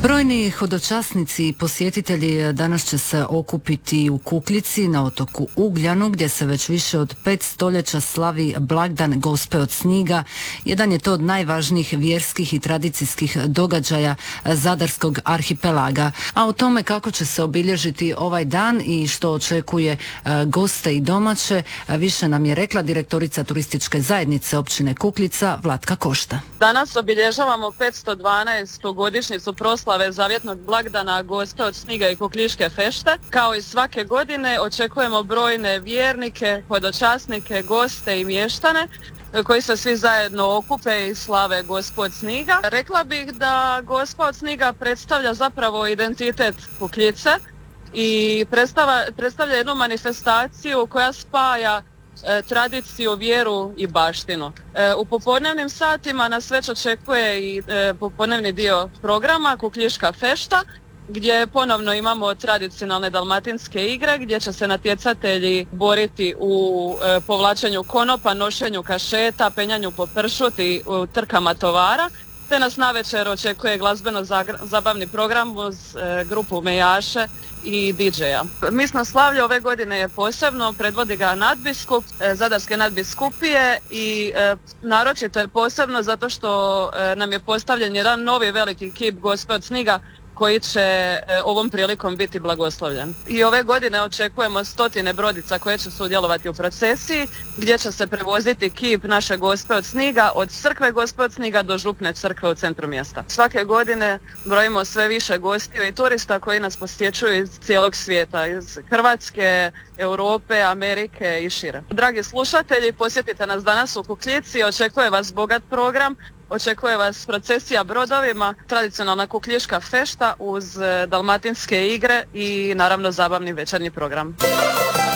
Brojni hodočasnici i posjetitelji danas će se okupiti u Kukljici na otoku Ugljanu, gdje se već više od 5 stoljeća slavi blagdan Gospe od sniga. Jedan je to od najvažnijih vjerskih i tradicijskih događaja Zadarskog arhipelaga. A o tome kako će se obilježiti ovaj dan i što očekuje goste i domaće, više nam je rekla direktorica turističke zajednice općine Kukljica, Vlatka Košta. Danas obilježavamo 512. godišnjicu proslave zavjetnog blagdana Gospe od sniga i Kukljiške fešte. Kao i svake godine očekujemo brojne vjernike, hodočasnike, goste i mještane koji se svi zajedno okupe i slave Gospu od sniga. Rekla bih da Gospa od sniga predstavlja zapravo identitet Kukljice i predstavlja jednu manifestaciju koja spaja tradiciju, vjeru i baštinu. U popodnevnim satima nas već očekuje i popodnevni dio programa Kukljiška fešta, gdje ponovno imamo tradicionalne dalmatinske igre gdje će se natjecatelji boriti u povlačenju konopa, nošenju kašeta, penjanju po pršuti, u trkama tovara. Te nas navečer očekuje glazbeno-zabavni program uz grupu Mejaše i DJ-a. Misno slavlje ove godine je posebno, predvodi ga nadbiskup Zadarske nadbiskupije i naročito je posebno zato što nam je postavljen jedan novi veliki kip Gospe od sniga koji će ovom prilikom biti blagoslovljen. I ove godine očekujemo 100 brodica koje će sudjelovati u procesiji gdje će se prevoziti kip naše Gospe od sniga od crkve Gospe od sniga do župne crkve u centru mjesta. Svake godine brojimo sve više gostiju i turista koji nas posjećuju iz cijelog svijeta, iz Hrvatske, Europe, Amerike i šire. Dragi slušatelji, posjetite nas danas u Kukljici, očekuje vas bogat program. Očekuje vas procesija brodovima, tradicionalna kukljiška fešta uz dalmatinske igre i naravno zabavni večernji program.